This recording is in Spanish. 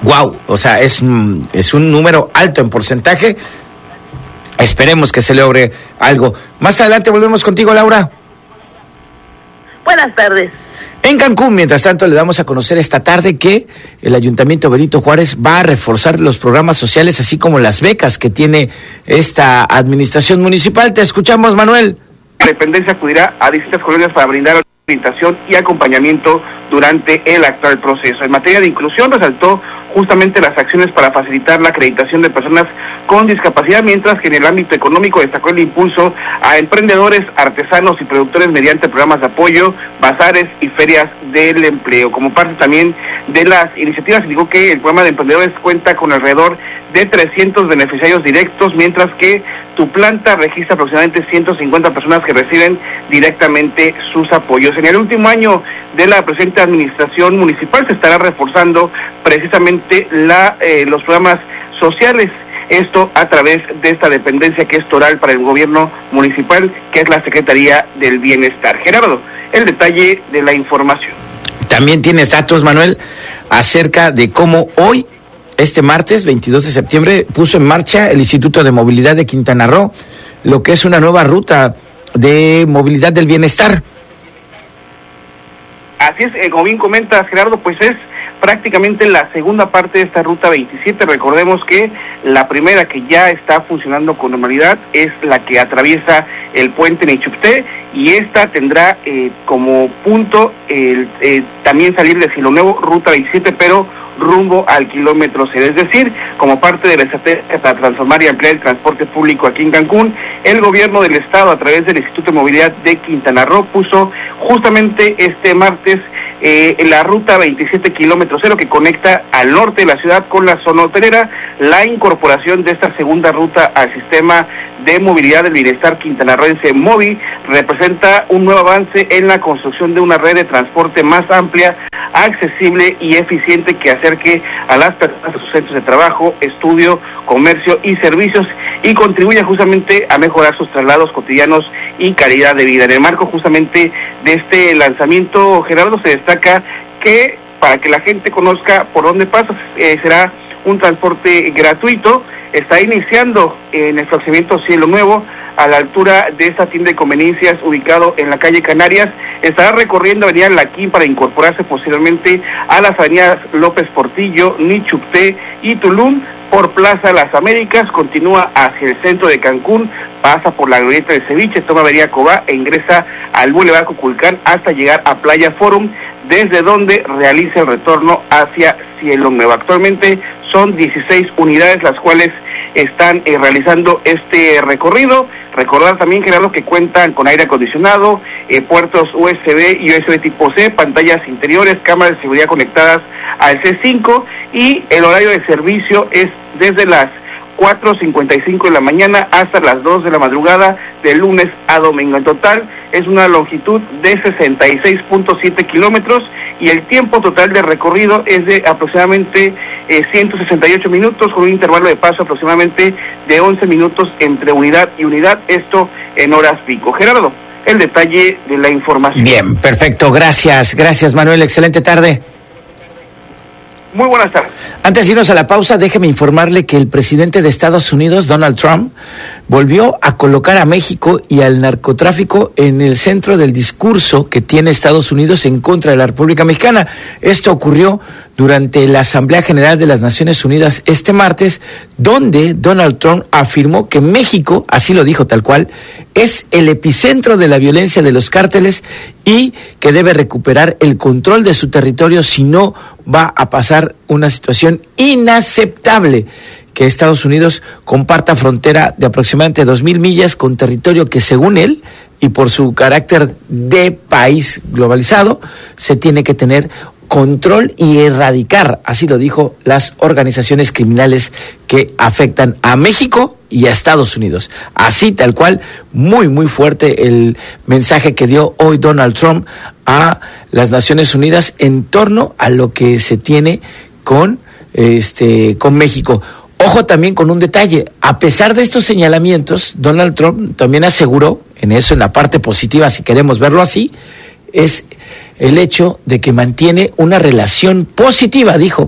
Wow, o sea, es un número alto en porcentaje. Esperemos que se logre algo. Más adelante volvemos contigo, Laura. Buenas tardes. En Cancún, mientras tanto, le damos a conocer esta tarde que el Ayuntamiento Benito Juárez va a reforzar los programas sociales, así como las becas que tiene esta administración municipal. Te escuchamos, Manuel. La dependencia acudirá a distintas colonias para brindar orientación y acompañamiento durante el actual proceso. En materia de inclusión, resaltó justamente las acciones para facilitar la acreditación de personas con discapacidad, mientras que en el ámbito económico destacó el impulso a emprendedores, artesanos y productores mediante programas de apoyo, bazares y ferias del empleo. Como parte también de las iniciativas, indicó que el programa de emprendedores cuenta con alrededor de 300 beneficiarios directos, mientras que Tu Planta registra aproximadamente 150 personas que reciben directamente sus apoyos. En el último año de la presente administración municipal se estará reforzando precisamente los programas sociales, esto a través de esta dependencia que es toral para el gobierno municipal, que es la Secretaría del Bienestar. Gerardo, el detalle de la información. También tienes datos, Manuel, acerca de cómo hoy, este martes 22 de septiembre, puso en marcha el Instituto de Movilidad de Quintana Roo, lo que es una nueva ruta de movilidad del bienestar. Así es, como bien comentas, Gerardo, pues es prácticamente la segunda parte de esta ruta 27. Recordemos que la primera, que ya está funcionando con normalidad, es la que atraviesa el puente Nichupté, y esta tendrá como punto también salir de Silo Nuevo, ruta 27, pero rumbo al kilómetro 0, es decir, como parte de la estrategia para transformar y ampliar el transporte público aquí en Cancún, el gobierno del estado, a través del Instituto de Movilidad de Quintana Roo, puso justamente este martes la ruta 27 kilómetro 0, que conecta al norte de la ciudad con la zona hotelera. La incorporación de esta segunda ruta al sistema de movilidad del bienestar quintanarroense MOVI representa un nuevo avance en la construcción de una red de transporte más amplia, accesible y eficiente, que acerque a las personas a sus centros de trabajo, estudio, comercio y servicios, y contribuya justamente a mejorar sus traslados cotidianos y calidad de vida. En el marco justamente de este lanzamiento, Gerardo, se destaca que, para que la gente conozca por dónde pasa, será un transporte gratuito. Está iniciando en el fraccionamiento Cielo Nuevo, a la altura de esta tienda de conveniencias ubicado en la calle Canarias. Estará recorriendo avenida Laquín para incorporarse posteriormente a las avenidas López Portillo, Nichupté y Tulum. Por Plaza Las Américas, continúa hacia el centro de Cancún, pasa por la glorieta de Ceviche, toma avenida Cobá e ingresa al Boulevard Cuculcán hasta llegar a Playa Forum, desde donde realiza el retorno hacia Cielo Nuevo. Actualmente son 16 unidades las cuales están realizando este recorrido. Recordar también, Gerardo, que cuentan con aire acondicionado, puertos USB y USB tipo C, pantallas interiores, cámaras de seguridad conectadas al C5, y el horario de servicio es desde las 4:55 de la mañana hasta las 2 de la madrugada, de lunes a domingo. En total es una longitud de 66.7 kilómetros, y el tiempo total de recorrido es de aproximadamente 168 minutos, con un intervalo de paso aproximadamente de 11 minutos entre unidad y unidad, esto en horas pico. Gerardo, el detalle de la información. Bien, perfecto, gracias Manuel, excelente tarde. Muy buenas tardes. Antes de irnos a la pausa, déjeme informarle que el presidente de Estados Unidos, Donald Trump, volvió a colocar a México y al narcotráfico en el centro del discurso que tiene Estados Unidos en contra de la República Mexicana. Esto ocurrió durante la Asamblea General de las Naciones Unidas este martes, donde Donald Trump afirmó que México, así lo dijo tal cual, es el epicentro de la violencia de los cárteles y que debe recuperar el control de su territorio, si no va a pasar una situación inaceptable, que Estados Unidos comparta frontera de aproximadamente 2,000 millas con territorio que, según él, y por su carácter de país globalizado, se tiene que tener control y erradicar, así lo dijo, las organizaciones criminales que afectan a México y a Estados Unidos. Así, tal cual, muy fuerte el mensaje que dio hoy Donald Trump a las Naciones Unidas en torno a lo que se tiene con México. Ojo también con un detalle: a pesar de estos señalamientos, Donald Trump también aseguró, en la parte positiva, si queremos verlo así, es el hecho de que mantiene una relación positiva, dijo,